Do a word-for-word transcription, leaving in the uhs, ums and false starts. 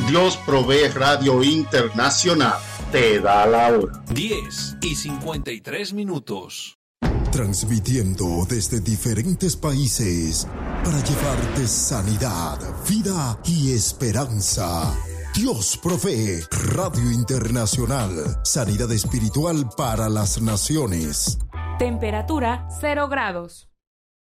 Dios Provee Radio Internacional te da la hora. diez y cincuenta y tres minutos. Transmitiendo desde diferentes países para llevarte sanidad, vida y esperanza. Dios Provee Radio Internacional. Sanidad espiritual para las naciones. Temperatura cero grados.